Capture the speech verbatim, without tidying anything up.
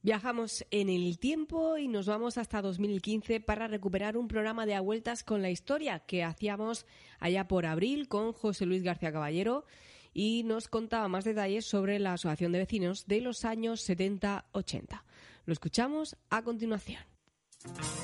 Viajamos en el tiempo y nos vamos hasta dos mil quince para recuperar un programa de A Vueltas con la Historia que hacíamos allá por abril con José Luis García Caballero y nos contaba más detalles sobre la Asociación de Vecinos de los años setenta ochenta. Lo escuchamos a continuación.